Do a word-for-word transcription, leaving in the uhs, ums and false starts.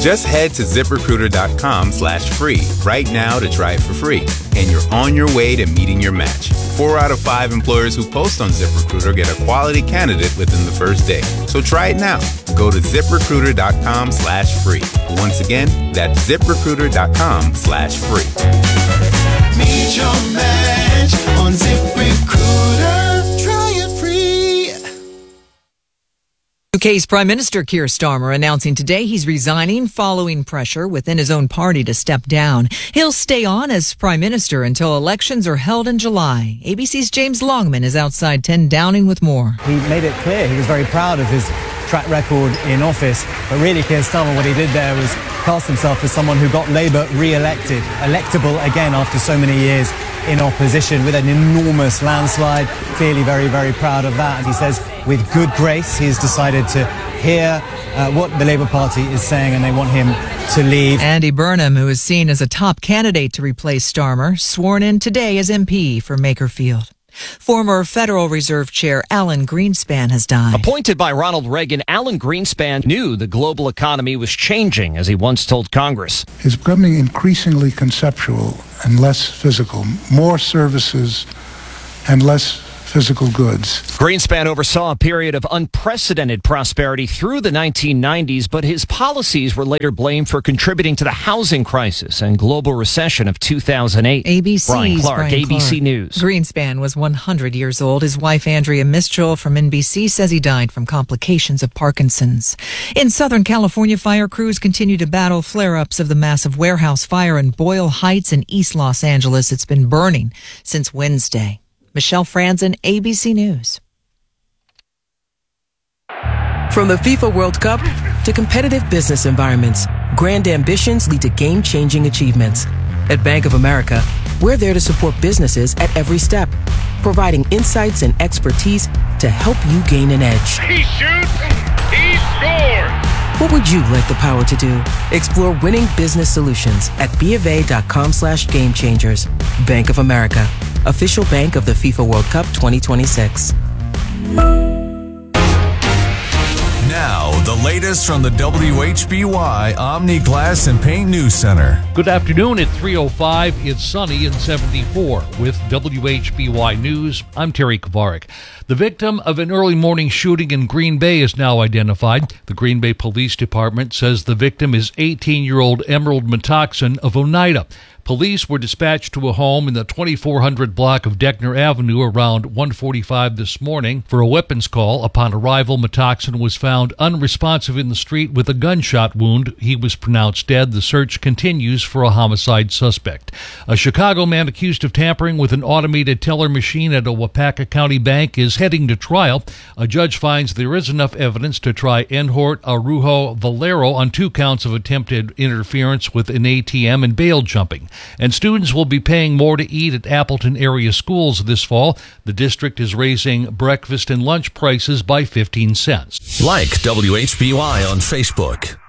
Just head to ZipRecruiter.com slash free right now to try it for free. And you're on your way to meeting your match. Four out of five employers who post on ZipRecruiter get a quality candidate within the first day. So try it now. Go to ZipRecruiter.com slash free. Once again, that's ZipRecruiter.com slash free. Meet your match on ZipRecruiter. Try it free. U K's Prime Minister Keir Starmer announcing today he's resigning following pressure within his own party to step down. He'll stay on as Prime Minister until elections are held in July. A B C's James Longman is outside ten Downing with more. He made it clear he was very proud of his track record in office, but really Keir Starmer, what he did there was cast himself as someone who got Labour re-elected, electable again after so many years in opposition with an enormous landslide. Clearly very, very proud of that. And he says with good grace he's decided to hear uh, what the Labour Party is saying and they want him to leave. Andy Burnham, who is seen as a top candidate to replace Starmer, sworn in today as M P for Makerfield. Former Federal Reserve Chair Alan Greenspan has died. Appointed by Ronald Reagan, Alan Greenspan knew the global economy was changing, as he once told Congress. It's becoming increasingly conceptual and less physical, more services and less physical goods. Greenspan oversaw a period of unprecedented prosperity through the nineteen nineties, but his policies were later blamed for contributing to the housing crisis and global recession of two thousand eight. A B C's Brian Clark, Brian A B C Clark. News. Greenspan was one hundred years old. His wife, Andrea Mistral from N B C, says he died from complications of Parkinson's. In Southern California, fire crews continue to battle flare-ups of the massive warehouse fire in Boyle Heights in East Los Angeles. It's been burning since Wednesday. Michelle Franzen, A B C News. From the FIFA World Cup to competitive business environments, grand ambitions lead to game-changing achievements. At Bank of America, we're there to support businesses at every step, providing insights and expertise to help you gain an edge. He shoots, he scores! What would you like the power to do? Explore winning business solutions at BofA.com slash game changers. Bank of America, official bank of the FIFA World Cup twenty twenty-six. Now, the latest from the W H B Y Omni Glass and Paint News Center. Good afternoon at three oh five. It's sunny and seventy-four. With W H B Y News, I'm Terry Kovarik. The victim of an early morning shooting in Green Bay is now identified. The Green Bay Police Department says the victim is eighteen-year-old Emerald Metoxen of Oneida. Police were dispatched to a home in the twenty-four hundred block of Deckner Avenue around one forty-five this morning for a weapons call. Upon arrival, Metoxen was found unresponsive in the street with a gunshot wound. He was pronounced dead. The search continues for a homicide suspect. A Chicago man accused of tampering with an automated teller machine at a Wapaka County bank is heading to trial. A judge finds there is enough evidence to try Enhort Arujo Valero on two counts of attempted interference with an A T M and bail jumping. And students will be paying more to eat at Appleton area schools this fall. The district is raising breakfast and lunch prices by fifteen cents. Like W H B Y on Facebook.